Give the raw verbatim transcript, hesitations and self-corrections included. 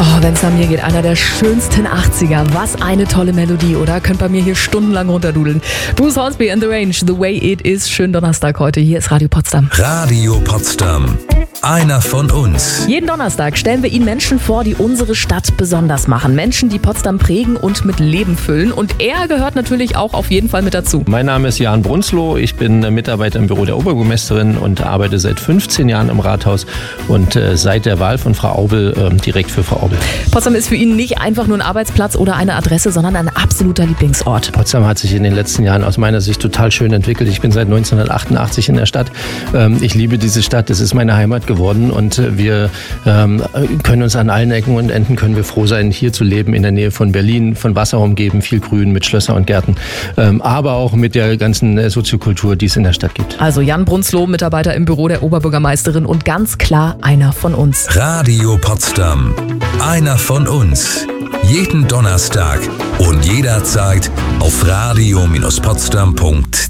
Oh, wenn es nach mir geht, einer der schönsten achtziger. Was eine tolle Melodie, oder? Könnt bei mir hier stundenlang runterdudeln. Bruce Hornsby and the Range, The Way It Is. Schönen Donnerstag heute. Hier ist Radio Potsdam. Radio Potsdam. Einer von uns. Jeden Donnerstag stellen wir Ihnen Menschen vor, die unsere Stadt besonders machen. Menschen, die Potsdam prägen und mit Leben füllen. Und er gehört natürlich auch auf jeden Fall mit dazu. Mein Name ist Jan Brunzloh. Ich bin Mitarbeiter im Büro der Oberbürgermeisterin und arbeite seit fünfzehn Jahren im Rathaus und äh, seit der Wahl von Frau Aubel äh, direkt für Frau Aubel. Potsdam ist für ihn nicht einfach nur ein Arbeitsplatz oder eine Adresse, sondern ein absoluter Lieblingsort. Potsdam hat sich in den letzten Jahren aus meiner Sicht total schön entwickelt. Ich bin seit neunzehnhundertachtundachtzig in der Stadt. Ähm, ich liebe diese Stadt. Es ist meine Heimat geworden und äh, wir ähm, können uns an allen Ecken und Enden können wir froh sein, hier zu leben, in der Nähe von Berlin, von Wasser umgeben, viel Grün mit Schlösser und Gärten, ähm, aber auch mit der ganzen äh, Soziokultur, die es in der Stadt gibt. Also Jan Brunzloh, Mitarbeiter im Büro der Oberbürgermeisterin und ganz klar einer von uns. Radio Potsdam. Einer von uns. Jeden Donnerstag und jederzeit auf radio Bindestrich potsdam Punkt